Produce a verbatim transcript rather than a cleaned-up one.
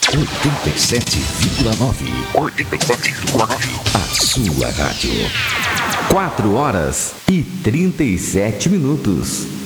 oitenta e sete vírgula nove. oitenta e sete vírgula nove. A sua rádio. quatro horas e trinta e sete minutos.